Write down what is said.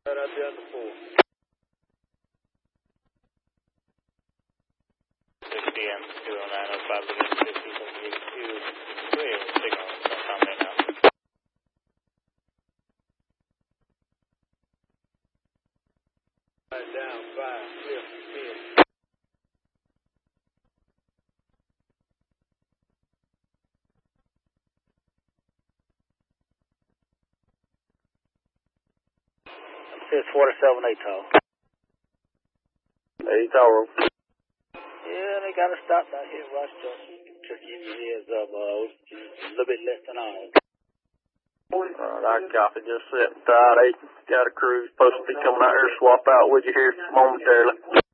I'll be on the 4. 6 p.m. 20905 again, 5072. We have a signal sometime right now. Down 5, clear, 10. It's 47 ATOL. ATOL. Yeah, they got to stop down here in Ross Junction. Just give you heads up, a little bit less than an hour. I copy. Just set tight. Got a crew supposed to be coming out here to swap out with you here momentarily.